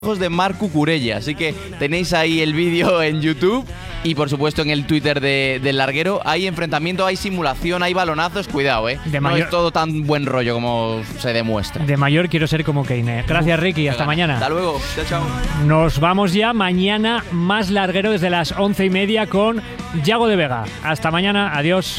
de Marc Cucurella. Así que tenéis ahí el vídeo en YouTube y por supuesto en el Twitter del larguero. Hay enfrentamiento, hay simulación, hay balonazos. Cuidado, no es todo tan buen rollo como se demuestra. De mayor quiero ser como Keine. Gracias, Ricky. Hasta mañana. Hasta luego. Chao, chao. Nos vamos ya. Mañana más larguero desde las 11:30 con Yago de Vega. Hasta mañana. Adiós.